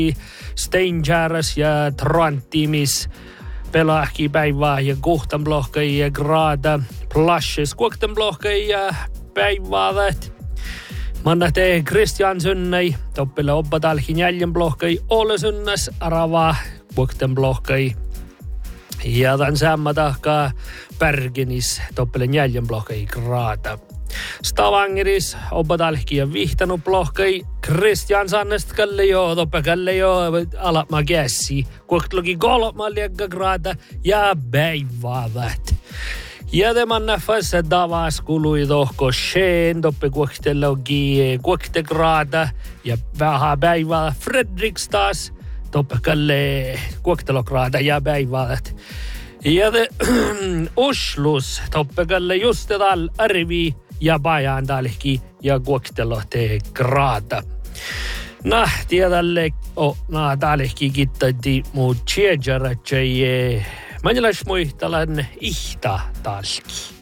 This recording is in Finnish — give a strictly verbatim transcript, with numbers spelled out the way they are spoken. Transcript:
Steinjaras ja Trantimis pelahki päivää ja kuhtan blokkai ja graada plashes kuhtan blokkai ja päiväävät. Mannahte Kristiansunnai toppele oppatalkin jäljen blokkai Olesunnas arava kuhtan blokkai. Ja tämän samma tahkaa Bergenis toppelen jäljen blokkai graada. Stavangeris oppatalki ja vihtanut blokkai Kristiansannesta kalle joo toppe kalle joo alapma käsi. Kuhtloki kolma liekka graada ja päiväävät. Ja tämän näfässä davas kului tohko shen toppe kuhtelogi kuhte graada ja vähän päivää Fredrikstas toppe kalle kuhtelokraada ja päiväävät. Ja te Oslus toppe kalle just tal arvi ja bajan talki ja kuoktelo te graada. Nah, tiedälle o na talki kittati mu tjejara tjeje. Manjalas muistalan ihta talki.